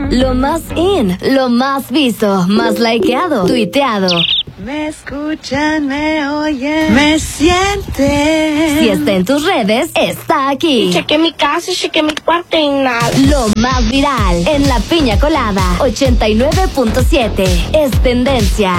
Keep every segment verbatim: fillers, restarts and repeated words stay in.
Lo más in, lo más visto, más likeado, tuiteado. Me escuchan, me oyen, me sienten. Si está en tus redes, está aquí. Chequé mi casa, chequé mi cuarto y nada. Lo más viral en La Piña Colada ochenta y nueve punto siete es tendencia.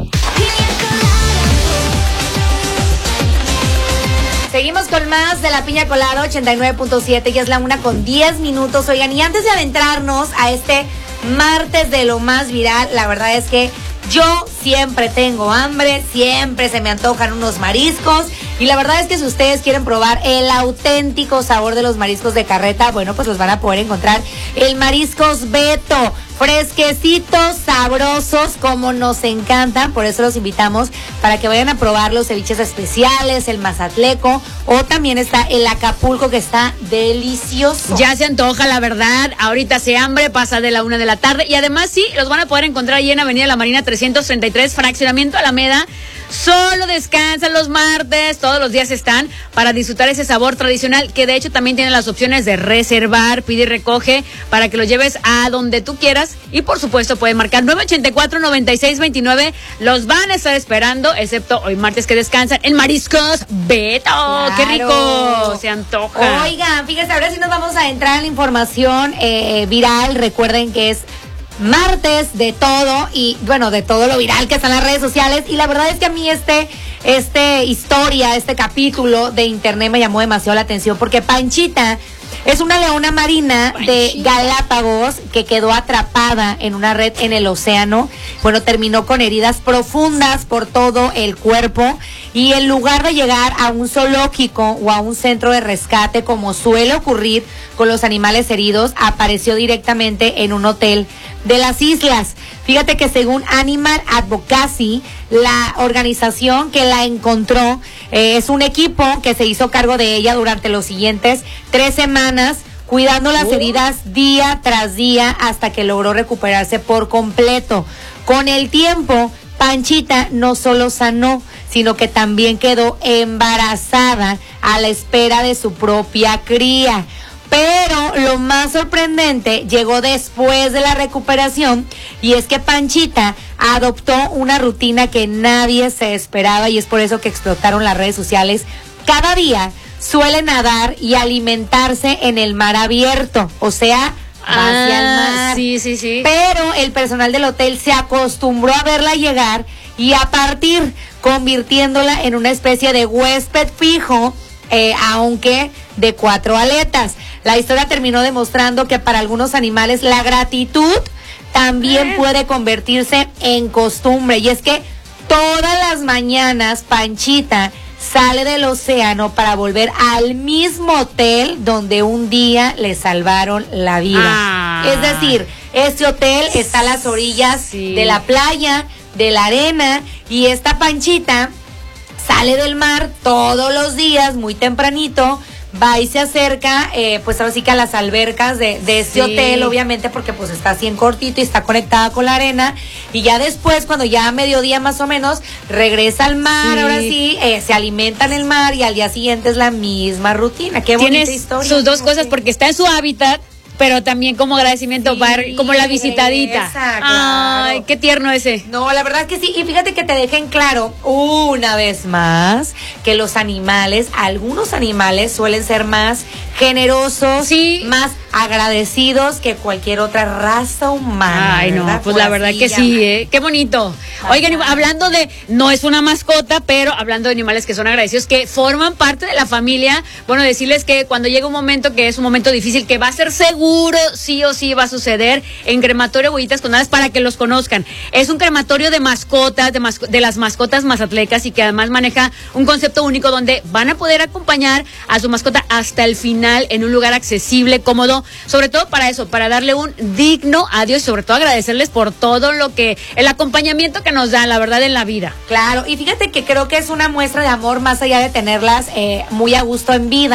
Seguimos con más de La Piña Colada ochenta y nueve punto siete, ya es la una con diez minutos. Oigan, y antes de adentrarnos a este martes de lo más viral, la verdad es que yo siempre tengo hambre, siempre se me antojan unos mariscos. Y la verdad es que si ustedes quieren probar el auténtico sabor de los mariscos de carreta, bueno, pues los van a poder encontrar en Mariscos Beto. Fresquecitos, sabrosos, como nos encantan. Por eso los invitamos para que vayan a probar los ceviches especiales, el mazatleco, o también está el Acapulco, que está delicioso. Ya se antoja, la verdad. Ahorita se hambre, pasa de la una de la tarde. Y además sí, los van a poder encontrar ahí en Avenida La Marina trescientos treinta y tres, Fraccionamiento Alameda. Solo descansan los martes, todos los días están para disfrutar ese sabor tradicional, que de hecho también tienen las opciones de reservar, pide y recoge, para que lo lleves a donde tú quieras. Y por supuesto pueden marcar nueve ochenta y cuatro, noventa y seis veintinueve. Los van a estar esperando, excepto hoy martes que descansan en Mariscos Beto. Claro. ¡Qué rico! Se antoja. Oigan, fíjense, ahora sí nos vamos a entrar en la información eh, viral. Recuerden que es martes de todo, y bueno, de todo lo viral que está en las redes sociales. Y la verdad es que a mí este, este historia, este capítulo de internet me llamó demasiado la atención, porque Panchita es una leona marina Panchita de Galápagos que quedó atrapada en una red en el océano. Bueno, terminó con heridas profundas por todo el cuerpo, y en lugar de llegar a un zoológico o a un centro de rescate, como suele ocurrir con los animales heridos, apareció directamente en un hotel de las islas. Fíjate que según Animal Advocacy, la organización que la encontró, eh, es un equipo que se hizo cargo de ella durante los siguientes tres semanas, cuidando las heridas día tras día hasta que logró recuperarse por completo. Con el tiempo, Panchita no solo sanó, sino que también quedó embarazada a la espera de su propia cría. Pero lo más sorprendente llegó después de la recuperación, y es que Panchita adoptó una rutina que nadie se esperaba, y es por eso que explotaron las redes sociales. Cada día suele nadar y alimentarse en el mar abierto, o sea, hacia el mar. Sí, sí, sí. Pero el personal del hotel se acostumbró a verla llegar y a partir, convirtiéndola en una especie de huésped fijo, eh, aunque de cuatro aletas. La historia terminó demostrando que para algunos animales la gratitud también puede convertirse en costumbre. Y es que todas las mañanas Panchita sale del océano para volver al mismo hotel donde un día le salvaron la vida. Ah. Es decir, este hotel está a las orillas Sí. de la playa, de la arena, y esta Panchita sale del mar todos los días muy tempranito, va y se acerca, eh, pues ahora sí que a las albercas de, de este Sí. hotel, obviamente porque pues está así en cortito y está conectada con la arena, y ya después, cuando ya a mediodía más o menos, regresa al mar, Sí. ahora sí, eh, se alimenta en el mar, y al día siguiente es la misma rutina. Qué bonita Tienes historia. sus dos cosas, Sí. porque está en su hábitat, pero también como agradecimiento, Sí, para, como la visitadita. regresa, Ay, claro. qué tierno ese. No, la verdad que sí. Y fíjate que te dejen claro una vez más que los animales, algunos animales suelen ser más generosos, Sí. más agradecidos que cualquier otra raza humana. Ay, no, ¿verdad? pues Por la verdad así que sí, llamar. ¿eh? Qué bonito. Oigan, y hablando de, no es una mascota, pero hablando de animales que son agradecidos, que forman parte de la familia, bueno, decirles que cuando llega un momento que es un momento difícil, que va a ser seguro, sí o sí va a suceder, en Crematorio Huellitas con Alas, para que los conozcan. Es un crematorio de mascotas, de, masco- de las mascotas mazatlecas, y que además maneja un concepto único donde van a poder acompañar a su mascota hasta el final en un lugar accesible, cómodo, sobre todo para eso, para darle un digno adiós y sobre todo agradecerles por todo lo que, el acompañamiento que nos dan, la verdad, en la vida. Claro, y fíjate que creo que es una muestra de amor, más allá de tenerlas eh, muy a gusto en vida,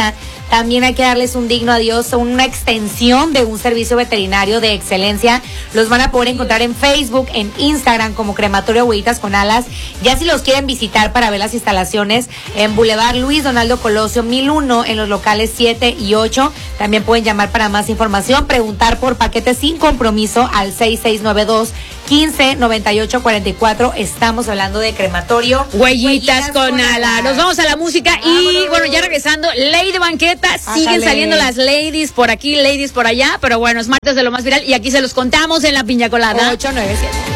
también hay que darles un digno adiós, una extensión de un servicio veterinario de excelencia. Los van a poder encontrar en Facebook, en Instagram como Crematorio Huellitas con Alas. Ya si los quieren visitar para ver las instalaciones, en Boulevard Luis Donaldo Colosio mil uno, en los locales siete y ocho. También pueden llamar para más información, preguntar por paquetes sin compromiso al seis seis nueve dos, quince, noventa y ocho, cuarenta y cuatro. Estamos hablando de Crematorio Huellitas, Huellitas con, con Alas. Ala. Nos vamos a la música. Vámonos. Y bueno, ya regresando, Lady Banqueta, siguen Ájale. saliendo las ladies por aquí, ladies por allá, pero bueno, es martes de lo más viral y aquí se los contamos en la Piña Colada. ocho nueve siete.